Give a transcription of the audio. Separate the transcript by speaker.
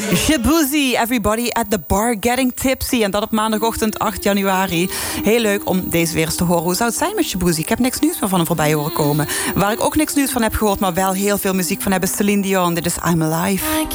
Speaker 1: Shaboozey, everybody at the bar getting tipsy. En dat op maandagochtend 8 januari. Heel leuk om deze weer eens te horen. Hoe zou het zijn met Shaboozey? Ik heb niks nieuws meer van hem voorbij horen komen. Waar ik ook niks nieuws van heb gehoord, maar wel heel veel muziek van hebben, Celine Dion. Dit is I'm Alive.